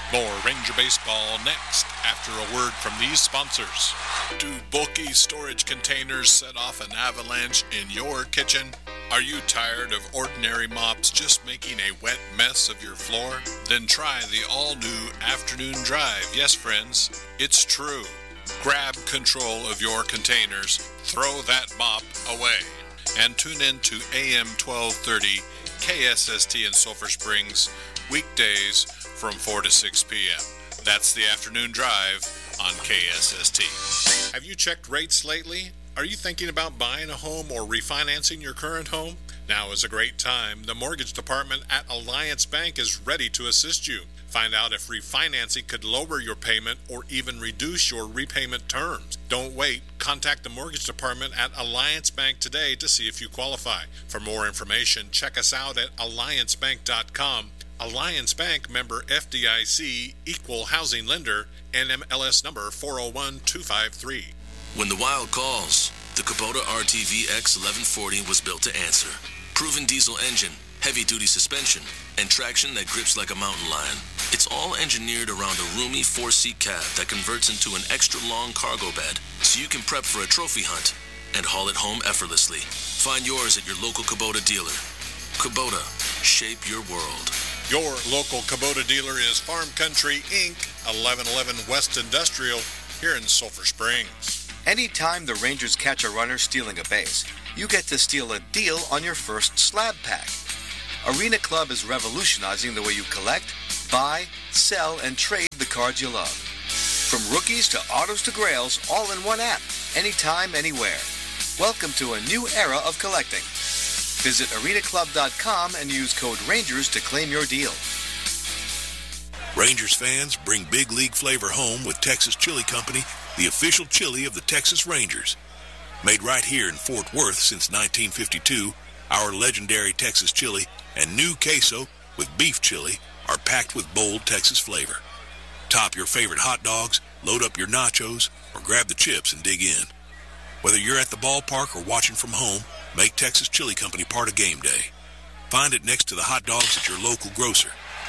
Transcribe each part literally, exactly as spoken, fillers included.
More Ranger Baseball next after a word from these sponsors. Do bulky storage containers set off an avalanche in your kitchen? Are you tired of ordinary mops just making a wet mess of your floor? Then try the all-new Afternoon Drive. Yes, friends, it's true. Grab control of your containers, throw that mop away, and tune in to A M twelve thirty K S S T in Sulphur Springs, weekdays from four to six p.m. That's the Afternoon Drive on K S S T. Have you checked rates lately? Are you thinking about buying a home or refinancing your current home? Now is a great time. The mortgage department at Alliance Bank is ready to assist you. Find out if refinancing could lower your payment or even reduce your repayment terms. Don't wait. Contact the mortgage department at Alliance Bank today to see if you qualify. For more information, check us out at alliance bank dot com. Alliance Bank, member F D I C, equal housing lender, N M L S number four oh one two five three. When the wild calls, the Kubota R T V X eleven forty was built to answer. Proven diesel engine, heavy-duty suspension, and traction that grips like a mountain lion. It's all engineered around a roomy four-seat cab that converts into an extra-long cargo bed, so you can prep for a trophy hunt and haul it home effortlessly. Find yours at your local Kubota dealer. Kubota, shape your world. Your local Kubota dealer is Farm Country, Incorporated, eleven eleven West Industrial, here in Sulphur Springs. Anytime the Rangers catch a runner stealing a base, you get to steal a deal on your first slab pack. Arena Club is revolutionizing the way you collect, buy, sell, and trade the cards you love. From rookies to autos to grails, all in one app, anytime, anywhere. Welcome to a new era of collecting. Visit arena club dot com and use code RANGERS to claim your deal. Rangers fans, bring big league flavor home with Texas Chili Company, the official chili of the Texas Rangers. Made right here in Fort Worth since nineteen fifty-two, our legendary Texas chili and new queso with beef chili are packed with bold Texas flavor. Top your favorite hot dogs, load up your nachos, or grab the chips and dig in. Whether you're at the ballpark or watching from home, make Texas Chili Company part of game day. Find it next to the hot dogs at your local grocer.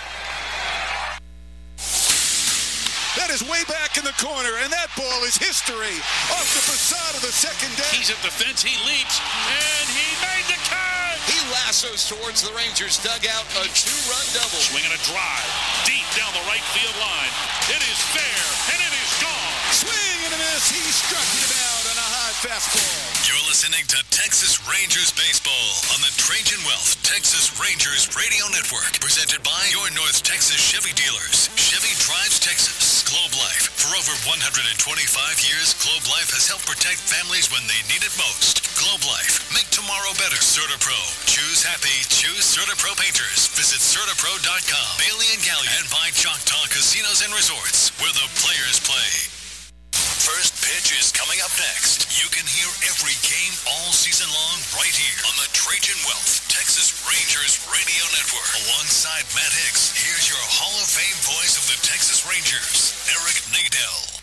That is way back in the corner, and that ball is history off the facade of the second deck. He's at the fence, he leaps, and he made the catch! He lassos towards the Rangers dugout, a two-run double. Swinging a drive, deep down the right field line. It is fair, and it is gone. Swing and a miss, he struck him out on a high fastball. You're listening to Texas Rangers Baseball on the Trajan Wealth Texas Rangers Radio Network, presented by your North Texas Chevy dealers. Chevy drives Texas. Globe Life. For over one hundred twenty-five years, Globe Life has helped protect families when they need it most. Globe Life. Make tomorrow better. CertaPro. Choose happy. Choose CertaPro Painters. Visit Certapro dot com. Bailey and Gallion. And by Choctaw Casinos and Resorts, where the players play. First pitch is coming up next. You can hear every game all season long right here on the Trajan Wealth Texas Rangers Radio Network. Alongside Matt Hicks, here's your Hall of Fame voice of the Texas Rangers, Eric Nadel.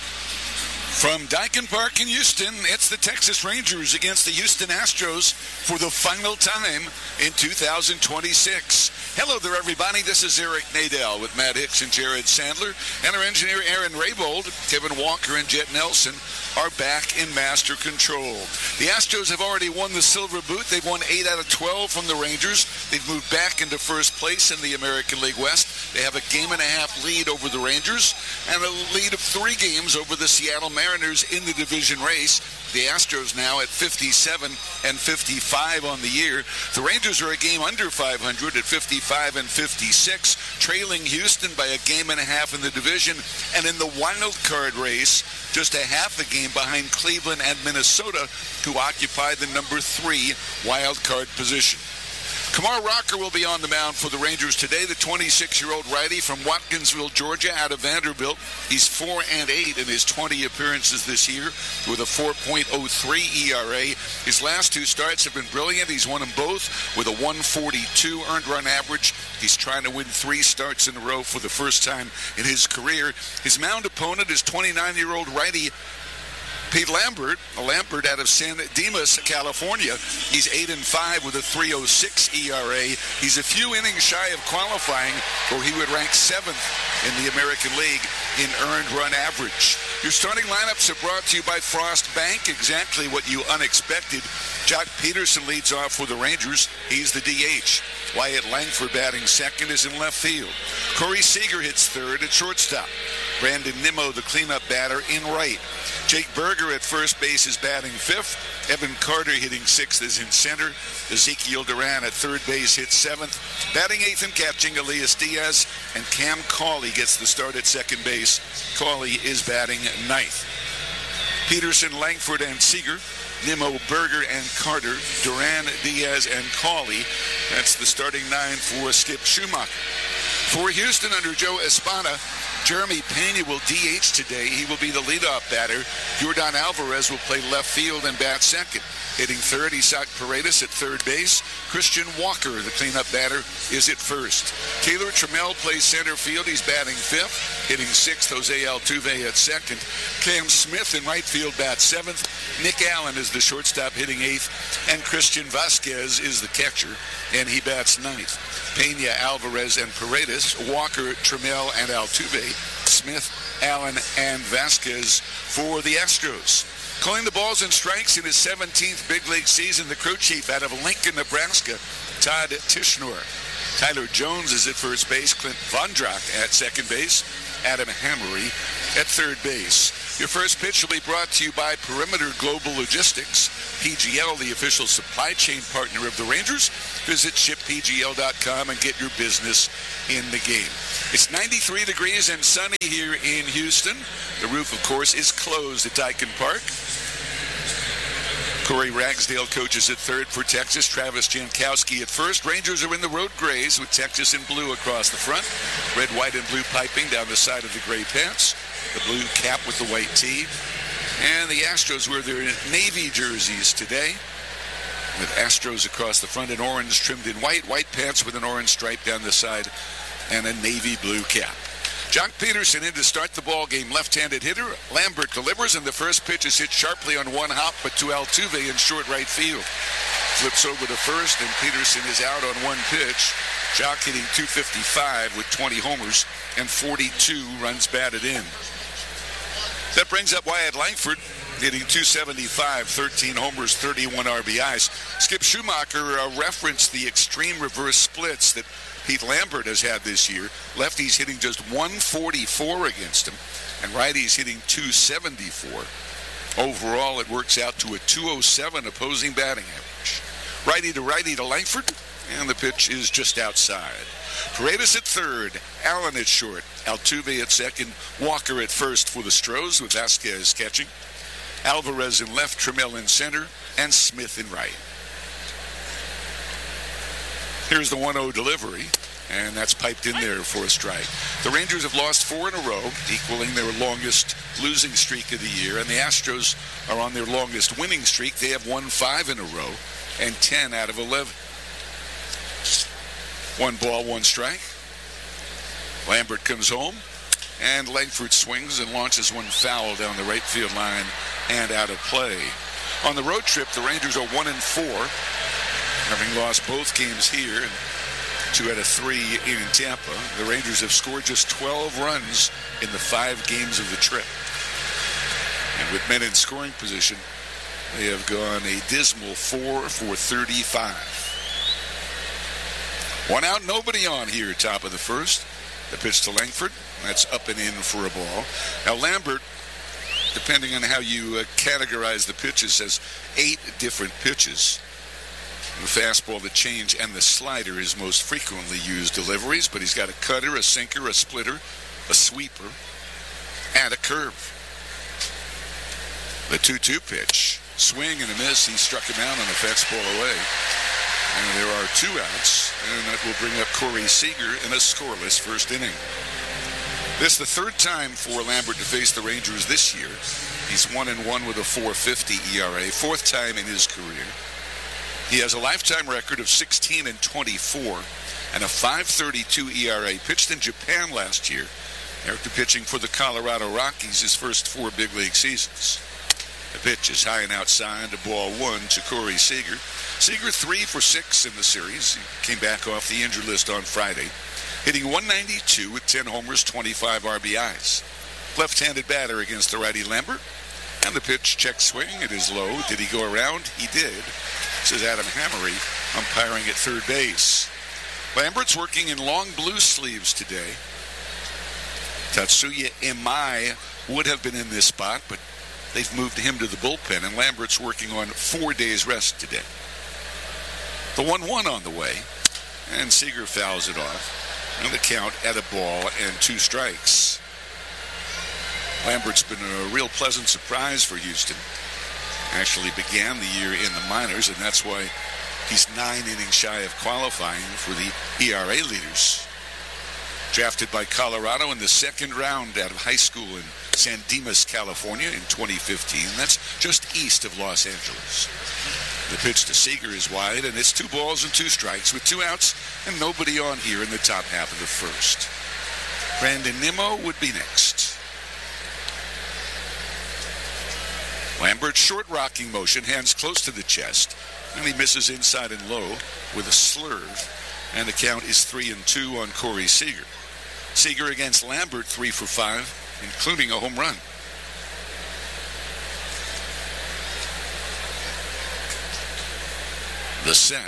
From Daikin Park in Houston, it's the Texas Rangers against the Houston Astros for the final time in two thousand twenty-six. Hello there, everybody. This is Eric Nadel with Matt Hicks and Jared Sandler. And our engineer, Aaron Raybold, Kevin Walker, and Jet Nelson are back in master control. The Astros have already won the Silver Boot. They've won eight out of twelve from the Rangers. They've moved back into first place in the American League West. They have a game and a half lead over the Rangers and a lead of three games over the Seattle Mariners in the division race. The Astros now at fifty-seven and fifty-five on the year. The Rangers are a game under five hundred at fifty-five and fifty-six, trailing Houston by a game and a half in the division. And in the wild card race, just a half a game behind Cleveland and Minnesota, who occupy the number three wild card position. Kumar Rocker will be on the mound for the Rangers today, the twenty-six-year-old righty from Watkinsville, Georgia, out of Vanderbilt. He's four and eight in his twenty appearances this year with a four point oh three E R A. His last two starts have been brilliant. He's won them both with a one forty-two earned run average. He's trying to win three starts in a row for the first time in his career. His mound opponent is twenty-nine-year-old righty Pete Lambert, Lambert out of San Dimas, California. He's eight and five with a three oh six E R A. He's a few innings shy of qualifying, or he would rank seventh in the American League in earned run average. Your starting lineups are brought to you by Frost Bank, exactly what you unexpected. Jock Peterson leads off for the Rangers. He's the D H. Wyatt Langford batting second is in left field. Corey Seager hits third at shortstop. Brandon Nimmo, the cleanup batter, in right. Jake Berger at first base is batting fifth. Evan Carter hitting sixth is in center. Ezekiel Duran at third base hits seventh. Batting eighth and catching Elias Diaz. And Cam Cauley gets the start at second base. Cauley is batting ninth. Peterson, Langford, and Seager. Nimmo, Berger, and Carter. Duran, Diaz, and Cauley. That's the starting nine for Skip Schumacher. For Houston under Joe Espada, Jeremy Pena will D H today. He will be the leadoff batter. Jordan Alvarez will play left field and bat second. Hitting third, Isaac Paredes at third base. Christian Walker, the cleanup batter, is at first. Taylor Trammell plays center field. He's batting fifth. Hitting sixth, Jose Altuve at second. Cam Smith in right field bats seventh. Nick Allen is the shortstop hitting eighth. And Christian Vasquez is the catcher, and he bats ninth. Pena, Alvarez, and Paredes, Walker, Trammell, and Altuve, Smith, Allen, and Vasquez for the Astros. Calling the balls and strikes in his seventeenth big league season, the crew chief out of Lincoln, Nebraska, Todd Tishnor. Tyler Jones is at first base, Clint Vondrak at second base, Adam Hammery at third base. Your first pitch will be brought to you by Perimeter Global Logistics, P G L, the official supply chain partner of the Rangers. Visit ship p g l dot com and get your business in the game. It's ninety-three degrees and sunny here in Houston. The roof, of course, is closed at Daikin Park. Corey Ragsdale coaches at third for Texas. Travis Jankowski at first. Rangers are in the road grays with Texas in blue across the front. Red, white, and blue piping down the side of the gray pants. The blue cap with the white tee. And the Astros wear their navy jerseys today, with Astros across the front and orange trimmed in white. White pants with an orange stripe down the side and a navy blue cap. Jock Peterson in to start the ball game. Left-handed hitter. Lambert delivers, and the first pitch is hit sharply on one hop, but to Altuve in short right field. Flips over to first, and Peterson is out on one pitch. Jock hitting two fifty-five with twenty homers and forty-two runs batted in. That brings up Wyatt Langford, hitting two seventy-five, thirteen homers, thirty-one R B Is. Skip Schumacher uh, referenced the extreme reverse splits that Pete Lambert has had this year. Lefties hitting just one forty-four against him, and righties hitting two seventy-four. Overall, it works out to a two oh seven opposing batting average. Righty to righty to Langford, and the pitch is just outside. Paredes at third, Allen at short, Altuve at second, Walker at first for the Stros with Vasquez catching, Alvarez in left, Trammell in center, and Smith in right. Here's the one oh delivery, and that's piped in there for a strike. The Rangers have lost four in a row, equaling their longest losing streak of the year, and the Astros are on their longest winning streak. They have won five in a row and ten out of eleven. One ball, one strike. Lambert comes home, and Langford swings and launches one foul down the right field line and out of play. On the road trip, the Rangers are one and four, having lost both games here and two out of three in Tampa. The Rangers have scored just twelve runs in the five games of the trip. And with men in scoring position, they have gone a dismal four for thirty-five. One out, nobody on here, top of the first. The pitch to Langford. That's up and in for a ball. Now, Lambert, depending on how you uh, categorize the pitches, has eight different pitches. The fastball, the change, and the slider is most frequently used deliveries, but he's got a cutter, a sinker, a splitter, a sweeper, and a curve. The two two pitch. Swing and a miss. He struck him out on a fastball away. And there are two outs, and that will bring up Corey Seager in a scoreless first inning. This is the third time for Lambert to face the Rangers this year. He's one and one with a four fifty E R A, fourth time in his career. He has a lifetime record of sixteen and twenty-four and a five thirty-two E R A. Pitched in Japan last year after pitching for the Colorado Rockies his first four big league seasons. The pitch is high and outside to ball one to Corey Seager. Seager three for six in the series. He came back off the injured list on Friday, hitting one ninety-two with ten homers, twenty-five R B Is. Left-handed batter against the righty Lambert. And the pitch, check swing. It is low. Did he go around? He did. This is Adam Hammery umpiring at third base. Lambert's working in long blue sleeves today. Tatsuya Imai would have been in this spot, but they've moved him to the bullpen, and Lambert's working on four days rest today. The one one on the way, and Seager fouls it off. And the count at a ball and two strikes. Lambert's been a real pleasant surprise for Houston. Actually began the year in the minors, and that's why he's nine innings shy of qualifying for the E R A leaders. Drafted by Colorado in the second round out of high school in San Dimas, California in twenty fifteen. That's just east of Los Angeles. The pitch to Seager is wide, and it's two balls and two strikes with two outs and nobody on here in the top half of the first. Brandon Nimmo would be next. Lambert, short rocking motion, hands close to the chest, and he misses inside and low with a slurve, and the count is three and two on Corey Seager. Seager against Lambert, three for five, including a home run. The set.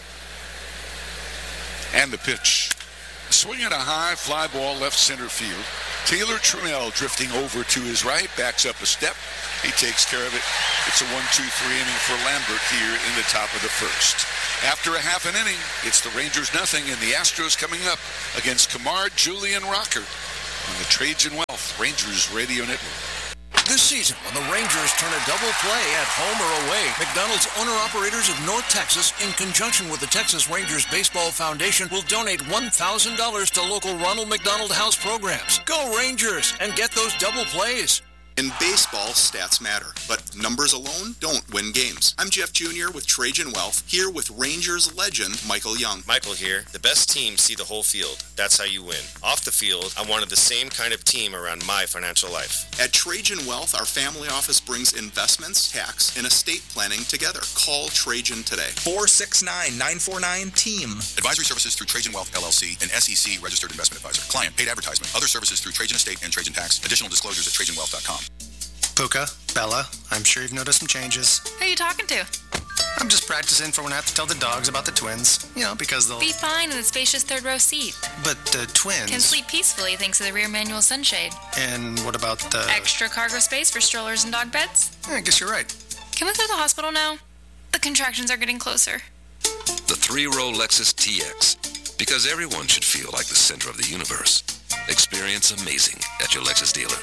And the pitch. A swing and a high fly ball left center field. Taylor Trammell drifting over to his right, backs up a step. He takes care of it. It's a one two three inning for Lambert here in the top of the first. After a half an inning, it's the Rangers nothing and the Astros coming up against Kamar Julian Rocker on the Trajan Wealth Rangers Radio Network. This season, when the Rangers turn a double play at home or away, McDonald's owner-operators of North Texas, in conjunction with the Texas Rangers Baseball Foundation, will donate one thousand dollars to local Ronald McDonald House programs. Go Rangers and get those double plays. In baseball, stats matter, but numbers alone don't win games. I'm Jeff Junior with Trajan Wealth, here with Rangers legend Michael Young. Michael here. The best teams see the whole field. That's how you win. Off the field, I wanted the same kind of team around my financial life. At Trajan Wealth, our family office brings investments, tax, and estate planning together. Call Trajan today. four six nine, nine four nine, team. Advisory services through Trajan Wealth, L L C, an S E C registered investment advisor. Client paid advertisement. Other services through Trajan Estate and Trajan Tax. Additional disclosures at trajan wealth dot com. Puka, Bella, I'm sure you've noticed some changes. Who are you talking to? I'm just practicing for when I have to tell the dogs about the twins. You know, because they'll... Be fine in the spacious third row seat. But the twins... Can sleep peacefully thanks to the rear manual sunshade. And what about the... Extra cargo space for strollers and dog beds? I guess you're right. Can we go to the hospital now? The contractions are getting closer. The three-row Lexus T X. Because everyone should feel like the center of the universe. Experience amazing at your Lexus dealer.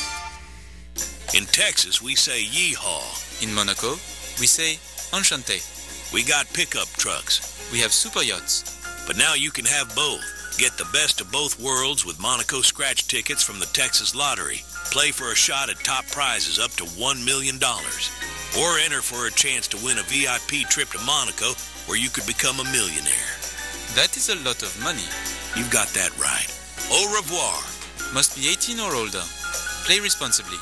In Texas, we say yeehaw. In Monaco, we say enchanté. We got pickup trucks. We have super yachts. But now you can have both. Get the best of both worlds with Monaco scratch tickets from the Texas Lottery. Play for a shot at top prizes up to one million dollars. Or enter for a chance to win a V I P trip to Monaco where you could become a millionaire. That is a lot of money. You've got that right. Au revoir. Must be eighteen or older. Play responsibly.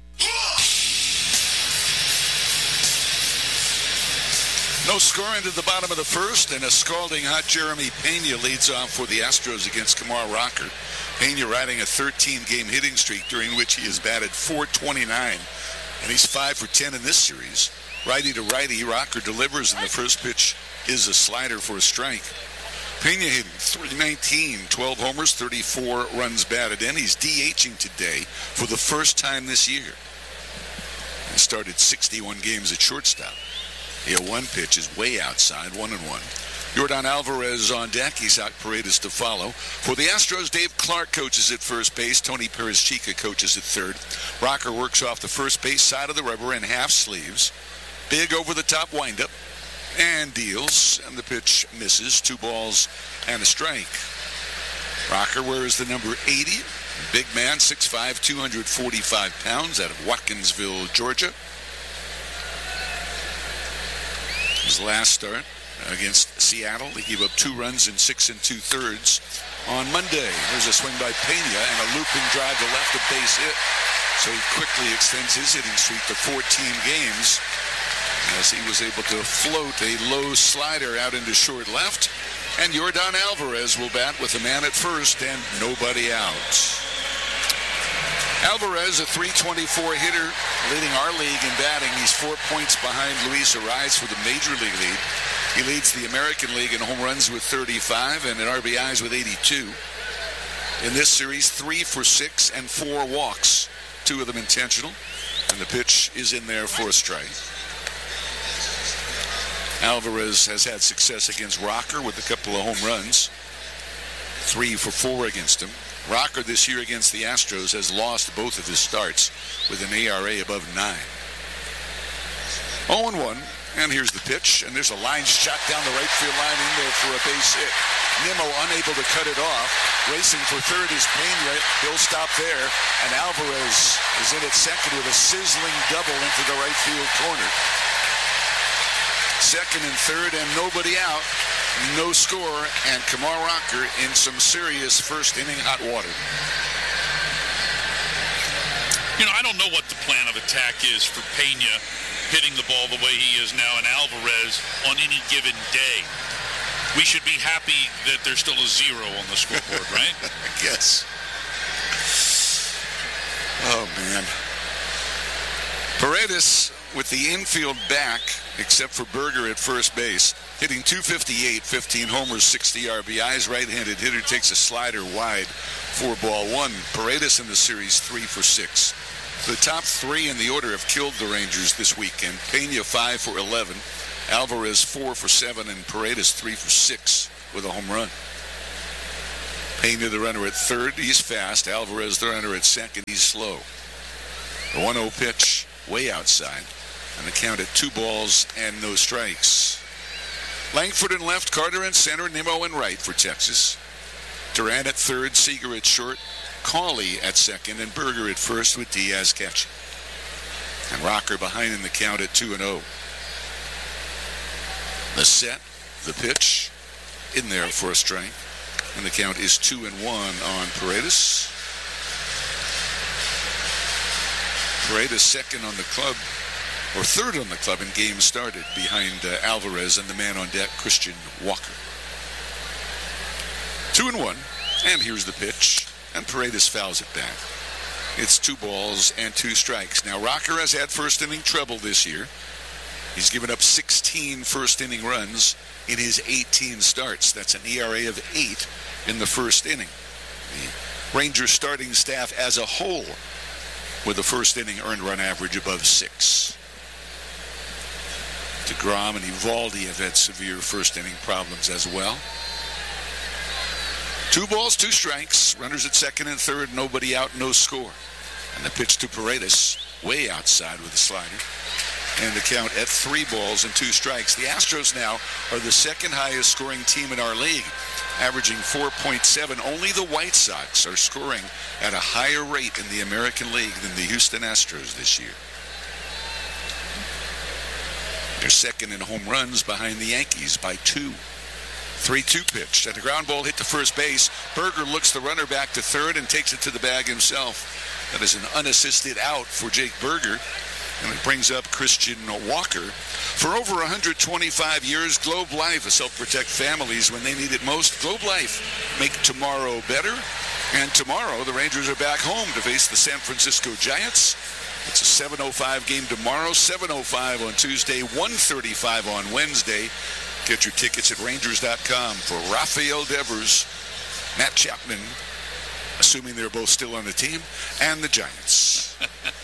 No score into the bottom of the first, and a scalding hot Jeremy Pena leads off for the Astros against Kamar Rocker. Pena riding a thirteen-game hitting streak during which he has batted four twenty-nine, and he's five for ten in this series. Righty to righty, Rocker delivers, and the first pitch is a slider for a strike. Pena hitting three nineteen, twelve homers, thirty-four runs batted in. He's DHing today for the first time this year. He started sixty-one games at shortstop. The oh one pitch is way outside, one and one. Yordan Alvarez on deck. Isaac Paredes to follow. For the Astros, Dave Clark coaches at first base. Tony Perez-Chica coaches at third. Rocker works off the first base side of the rubber in half sleeves. Big over-the-top windup. And deals. And the pitch misses. Two balls and a strike. Rocker wears the number eighty. Big man, six five, two hundred forty-five pounds, out of Watkinsville, Georgia. His last start against Seattle, he gave up two runs in six and two-thirds on Monday. There's a swing by Pena and a looping drive to left, a base hit. So he quickly extends his hitting streak to fourteen games as he was able to float a low slider out into short left. And Yordan Alvarez will bat with a man at first and nobody out. Alvarez, a three twenty-four hitter, leading our league in batting. He's four points behind Luis Arraez for the Major League lead. He leads the American League in home runs with thirty-five and in R B Is with eighty-two. In this series, three for six and four walks, two of them intentional. And the pitch is in there for a strike. Alvarez has had success against Rocker with a couple of home runs. Three for four against him. Rocker this year against the Astros has lost both of his starts with an E R A above nine. oh and one, and here's the pitch, and there's a line shot down the right field line in there for a base hit. Nimmo unable to cut it off. Racing for third is Pena. He'll stop there, and Alvarez is in at second with a sizzling double into the right field corner. Second and third, and nobody out. No score, and Kumar Rocker in some serious first inning hot water. You know, I don't know what the plan of attack is for Pena hitting the ball the way he is now, and Alvarez on any given day. We should be happy that there's still a zero on the scoreboard, right? I guess. Oh, man. Paredes with the infield back, except for Berger at first base, hitting two fifty-eight, fifteen homers, sixty R B Is. Right-handed hitter takes a slider wide for ball one. Paredes in the series, three for six. The top three in the order have killed the Rangers this weekend. Pena, five for eleven. Alvarez, four for seven. And Paredes, three for six with a home run. Pena, the runner at third. He's fast. Alvarez, the runner at second. He's slow. The one oh pitch, way outside. And the count at two balls and no strikes. Langford in left, Carter in center, Nimmo in right for Texas. Duran at third, Seager at short, Cawley at second, and Berger at first with Diaz catching. And Rocker behind in the count at two and oh. The set, the pitch, in there for a strike. And the count is two and one on Paredes. Paredes second on the club, or third on the club in games started, behind uh, Alvarez and the man on deck, Christian Walker. Two and one, and here's the pitch, and Paredes fouls it back. It's two balls and two strikes. Now, Rocker has had first inning trouble this year. He's given up sixteen first inning runs in his eighteen starts. That's an E R A of eight in the first inning. The Rangers starting staff as a whole with a first inning earned run average above six. DeGrom and Eovaldi have had severe first inning problems as well. Two balls, two strikes. Runners at second and third. Nobody out, no score. And the pitch to Paredes, way outside with a slider. And the count at three balls and two strikes. The Astros now are the second highest scoring team in our league, averaging four point seven. Only the White Sox are scoring at a higher rate in the American League than the Houston Astros this year. They're second in home runs behind the Yankees by two. three two pitch, and a ground ball hit to first base. Berger looks the runner back to third and takes it to the bag himself. That is an unassisted out for Jake Berger, and it brings up Christian Walker. For over one hundred twenty-five years, Globe Life has helped protect families when they need it most. Globe Life, make tomorrow better. And tomorrow, the Rangers are back home to face the San Francisco Giants. It's a seven oh five game tomorrow, seven oh five on Tuesday, one thirty-five on Wednesday. Get your tickets at Rangers dot com. For Rafael Devers, Matt Chapman, assuming they're both still on the team, and the Giants.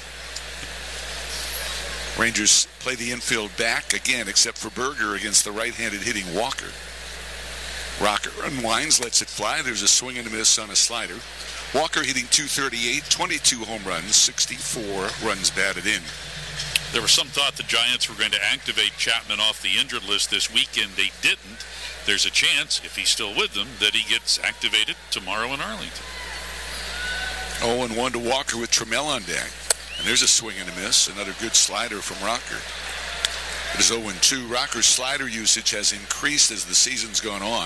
Rangers play the infield back again, except for Berger against the right-handed hitting Walker. Rocker unwinds, lets it fly. There's a swing and a miss on a slider. Walker hitting two thirty-eight, twenty-two home runs, sixty-four runs batted in. There was some thought the Giants were going to activate Chapman off the injured list this weekend. They didn't. There's a chance, if he's still with them, that he gets activated tomorrow in Arlington. oh and one to Walker with Trammell on deck. And there's a swing and a miss. Another good slider from Rocker. It is oh and two. Rocker's slider usage has increased as the season's gone on.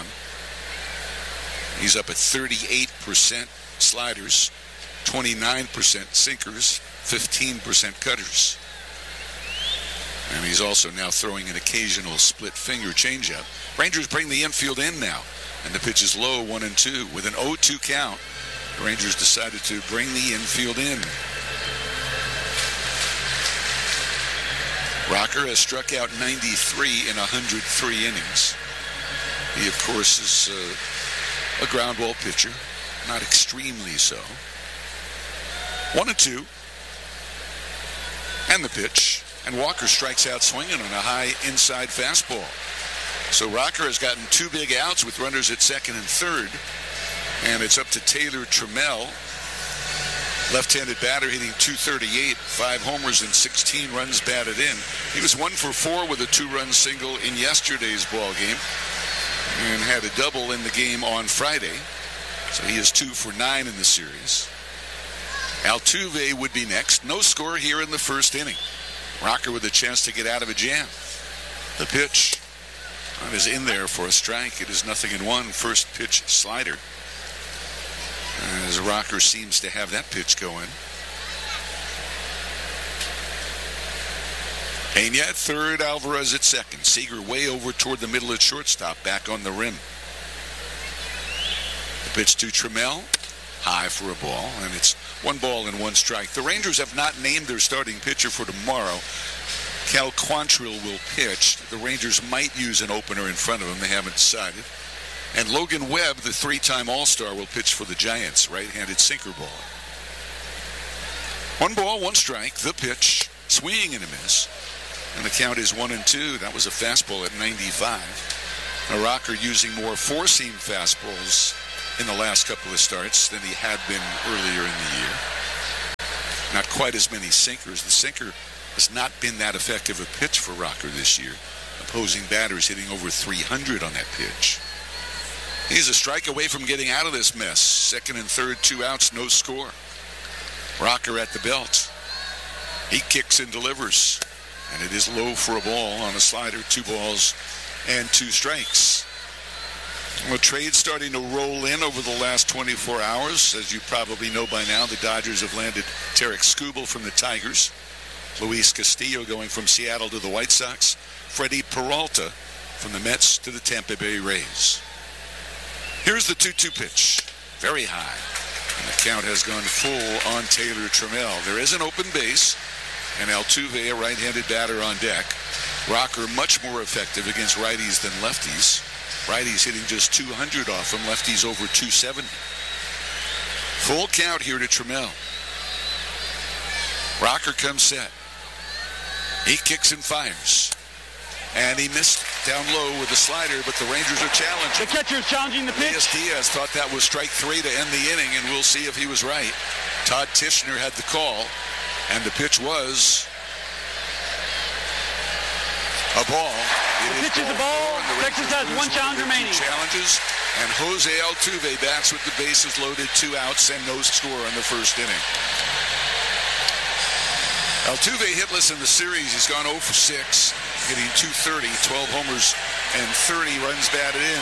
He's up at thirty-eight percent sliders, twenty-nine percent sinkers, fifteen percent cutters. And he's also now throwing an occasional split finger changeup. Rangers bring the infield in now. And the pitch is low, one and two. With an oh two count, the Rangers decided to bring the infield in. Rocker has struck out ninety-three in one hundred three innings. He, of course, is uh, a ground ball pitcher. Not extremely so. One and two. And the pitch. And Walker strikes out swinging on a high inside fastball. So Rocker has gotten two big outs with runners at second and third. And it's up to Taylor Trammell. Left-handed batter hitting two thirty-eight, five homers and sixteen runs batted in. He was one for four with a two-run single in yesterday's ball game and had a double in the game on Friday. So he is two for nine in the series. Altuve would be next. No score here in the first inning. Rocker with a chance to get out of a jam. The pitch is in there for a strike. It is nothing in one. First pitch slider. As Rocker seems to have that pitch going. Pena at third, Alvarez at second. Seager way over toward the middle at shortstop, back on the rim. The pitch to Trammell, high for a ball, and it's one ball and one strike. The Rangers have not named their starting pitcher for tomorrow. Cal Quantrill will pitch. The Rangers might use an opener in front of him. They haven't decided. And Logan Webb, the three-time All-Star, will pitch for the Giants, right-handed sinker ball. One ball, one strike, the pitch, swing and a miss. And the count is one and two. That was a fastball at ninety-five. A Rocker using more four-seam fastballs in the last couple of starts than he had been earlier in the year. Not quite as many sinkers. The sinker has not been that effective a pitch for Rocker this year. Opposing batters hitting over three hundred on that pitch. He's a strike away from getting out of this mess. Second and third, two outs, no score. Rocker at the belt. He kicks and delivers. And it is low for a ball on a slider. Two balls and two strikes. Well, trade starting to roll in over the last twenty-four hours. As you probably know by now, the Dodgers have landed Tarek Skubal from the Tigers. Luis Castillo going from Seattle to the White Sox. Freddie Peralta from the Mets to the Tampa Bay Rays. Here's the two two pitch. Very high. And the count has gone full on Taylor Trammell. There is an open base. And Altuve, a right-handed batter on deck. Rocker much more effective against righties than lefties. Righties hitting just two hundred off him. Lefties over two seventy. Full count here to Trammell. Rocker comes set. He kicks and fires. And he missed down low with the slider, but the Rangers are challenging. The catcher is challenging the pitch. Elias Diaz thought that was strike three to end the inning, and we'll see if he was right. Todd Tishner had the call, and the pitch was a ball. It the pitch is a ball. Texas has one challenge remaining. Challenges, and Jose Altuve bats with the bases loaded, two outs, and no score in the first inning. Altuve hitless in the series. He's gone oh for six, hitting two thirty, twelve homers, and thirty runs batted in.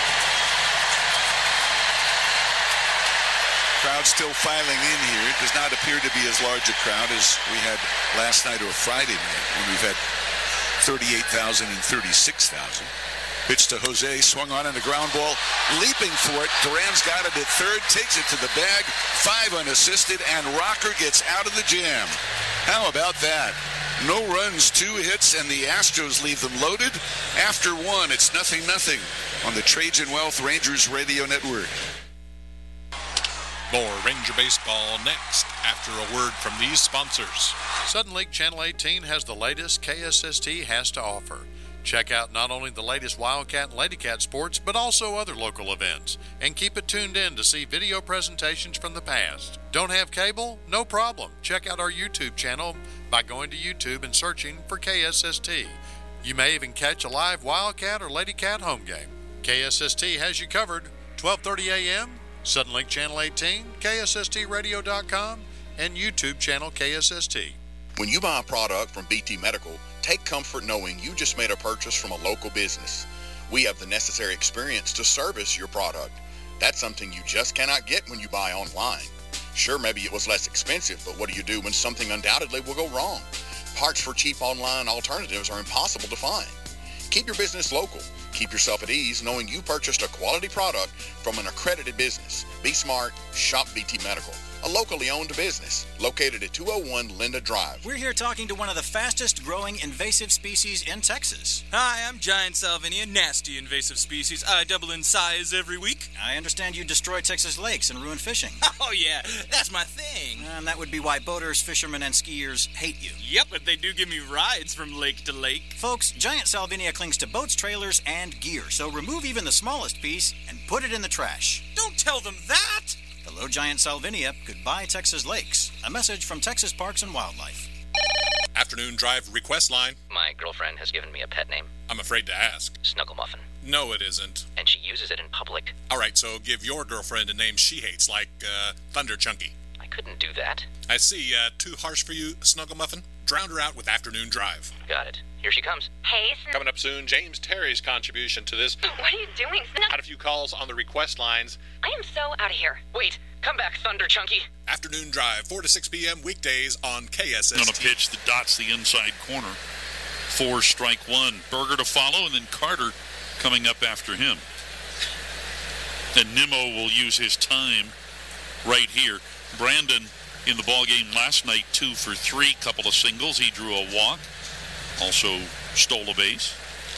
Crowd still filing in here. It does not appear to be as large a crowd as we had last night or Friday night, when we've had thirty-eight thousand and thirty-six thousand. Pitch to Jose, swung on in the ground ball, leaping for it. Duran's got it at third, takes it to the bag, five unassisted, and Rocker gets out of the jam. How about that? No runs, two hits, and the Astros leave them loaded. After one, it's nothing nothing on the Trajan Wealth Rangers Radio Network. More Ranger Baseball next after a word from these sponsors. Sudden Lake Channel eighteen has the latest K S S T has to offer. Check out not only the latest Wildcat and Ladycat sports, but also other local events. And keep it tuned in to see video presentations from the past. Don't have cable? No problem. Check out our YouTube channel by going to YouTube and searching for K S S T. You may even catch a live Wildcat or Ladycat home game. K S S T has you covered. twelve thirty a.m., Sudden Lake Channel eighteen, K S S T radio dot com, and YouTube channel K S S T. When you buy a product from B T Medical, take comfort knowing you just made a purchase from a local business. We have the necessary experience to service your product. That's something you just cannot get when you buy online. Sure, maybe it was less expensive, but what do you do when something undoubtedly will go wrong? Parts for cheap online alternatives are impossible to find. Keep your business local. Keep yourself at ease knowing you purchased a quality product from an accredited business. Be smart. Shop B T Medical, a locally owned business located at two oh one Linda Drive. We're here talking to one of the fastest growing invasive species in Texas. Hi, I'm Giant Salvinia, nasty invasive species. I double in size every week. I understand you destroy Texas lakes and ruin fishing. Oh yeah, that's my thing. And that would be why boaters, fishermen, and skiers hate you. Yep, but they do give me rides from lake to lake. Folks, Giant Salvinia clings to boats, trailers, and gear, so remove even the smallest piece and put it in the trash. Don't tell them that! Hello, Giant Salvinia. Goodbye, Texas lakes. A message from Texas Parks and Wildlife. Afternoon Drive request line. My girlfriend has given me a pet name. I'm afraid to ask. Snuggle Muffin. No, it isn't. And she uses it in public. All right, so give your girlfriend a name she hates, like uh, Thunder Chunky. I couldn't do that. I see. Uh, too harsh for you, Snuggle Muffin? Drown her out with Afternoon Drive. Got it. Here she comes. Hey, Sn- Coming up soon, James Terry's contribution to this. What are you doing, Sn- Had a few calls on the request lines. I am so out of here. Wait, come back, Thunder Chunky. Afternoon Drive, four to six p.m. weekdays on K S S T. On a pitch that dots the inside corner. Four, strike one. Berger to follow, and then Carter coming up after him. And Nimmo will use his time right here. Brandon in the ballgame last night, two for three, couple of singles. He drew a walk, also stole a base.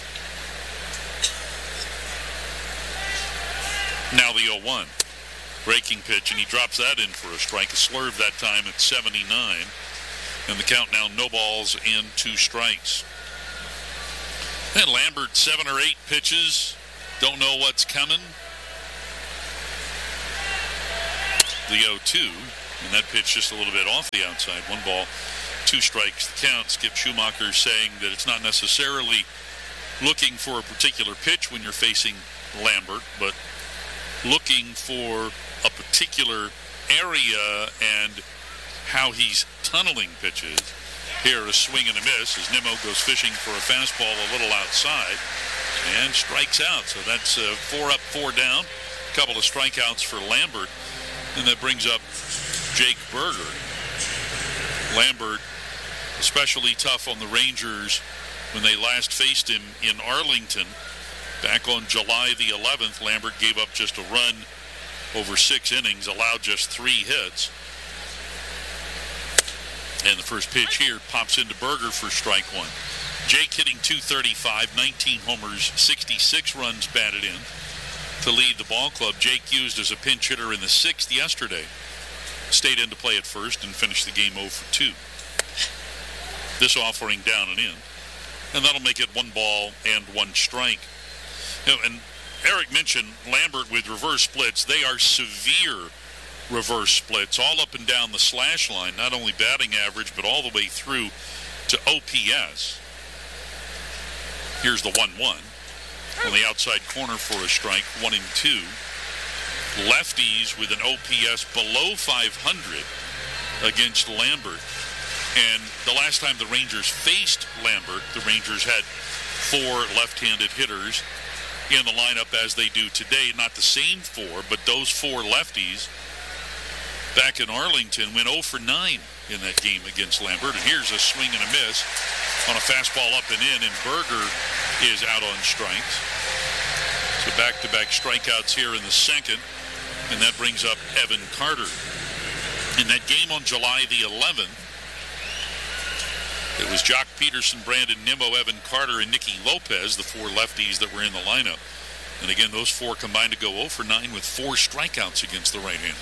Now the oh one. Breaking pitch, and he drops that in for a strike. A slurve that time at seventy-nine. And the count now, no balls and two strikes. And Lambert, seven or eight pitches. Don't know what's coming. The oh two. And that pitch just a little bit off the outside. One ball, two strikes. The count. Skip Schumacher saying that it's not necessarily looking for a particular pitch when you're facing Lambert, but looking for a particular area and how he's tunneling pitches. Here, a swing and a miss as Nimmo goes fishing for a fastball a little outside and strikes out. So that's uh, four up, four down. A couple of strikeouts for Lambert. And that brings up Jake Berger. Lambert, especially tough on the Rangers when they last faced him in Arlington. Back on July the eleventh, Lambert gave up just a run over six innings, allowed just three hits. And the first pitch here pops into Berger for strike one. Jake hitting two thirty-five, nineteen homers, sixty-six runs batted in to lead the ball club. Jake used as a pinch hitter in the sixth yesterday. Stayed in to play at first and finished the game oh for two. This offering down and in. And that'll make it one ball and one strike. You know, and Eric mentioned Lambert with reverse splits. They are severe reverse splits, all up and down the slash line, not only batting average, but all the way through to O P S. Here's the one one. On the outside corner for a strike, one and two. Lefties with an O P S below five hundred against Lambert. And the last time the Rangers faced Lambert, the Rangers had four left-handed hitters in the lineup as they do today. Not the same four, but those four lefties back in Arlington went oh for nine in that game against Lambert. And here's a swing and a miss on a fastball up and in, and Berger is out on strikes. So back-to-back strikeouts here in the second, and that brings up Evan Carter. In that game on July the eleventh, it was Jock Peterson, Brandon Nimmo, Evan Carter, and Nicky Lopez, the four lefties that were in the lineup. And again, those four combined to go oh for nine with four strikeouts against the right-hander.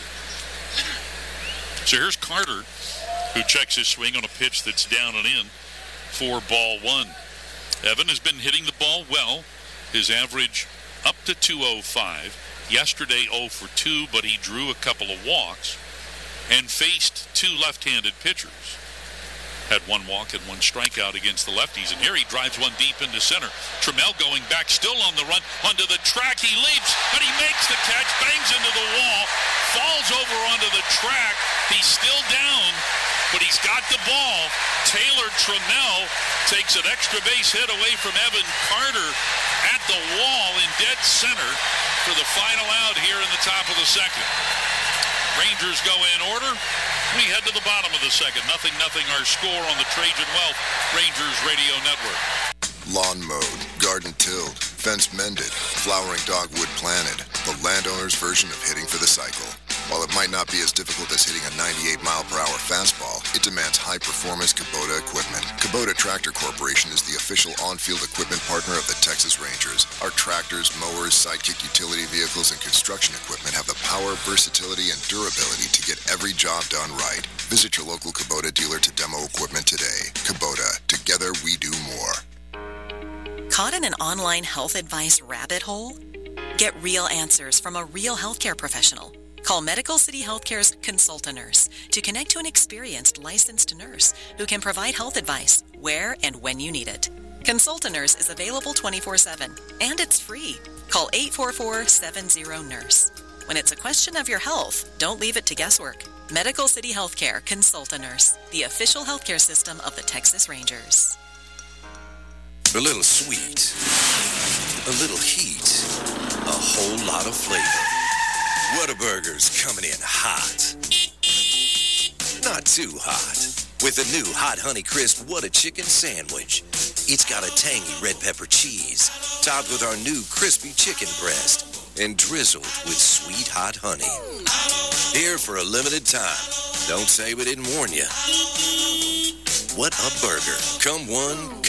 So here's Carter, who checks his swing on a pitch that's down and in for ball one. Evan has been hitting the ball well. His average up to two oh five. Yesterday oh for two, but he drew a couple of walks and faced two left-handed pitchers. Had one walk and one strikeout against the lefties. And here he drives one deep into center. Trammell going back, still on the run, onto the track. He leaps, but he makes the catch, bangs into the wall, falls over onto the track. He's still down, but he's got the ball. Taylor Trammell takes an extra base hit away from Evan Carter at the wall in dead center for the final out here in the top of the second. Rangers go in order. We head to the bottom of the second. Nothing, nothing, our score on the Trajan Wealth Rangers Radio Network. Lawn mowed, garden tilled, fence mended, flowering dogwood planted. The landowner's version of hitting for the cycle. While it might not be as difficult as hitting a ninety-eight mile per hour fastball, it demands high-performance Kubota equipment. Kubota Tractor Corporation is the official on-field equipment partner of the Texas Rangers. Our tractors, mowers, sidekick utility vehicles, and construction equipment have the power, versatility, and durability to get every job done right. Visit your local Kubota dealer to demo equipment today. Kubota, together we do more. Caught in an online health advice rabbit hole? Get real answers from a real healthcare professional. Call Medical City Healthcare's Consulta Nurse to connect to an experienced licensed nurse who can provide health advice where and when you need it. Consulta Nurse is available twenty-four seven, and it's free. Call eight four four, seven zero, nurse. When it's a question of your health, don't leave it to guesswork. Medical City Healthcare Consulta Nurse, the official healthcare system of the Texas Rangers. A little sweet, a little heat, a whole lot of flavor. Whataburger's coming in hot. Not too hot. With the new Hot Honey Crisp Whata Chicken Sandwich. It's got a tangy red pepper cheese, topped with our new crispy chicken breast, and drizzled with sweet hot honey. Here for a limited time. Don't say we didn't warn you. What a burger. Come one,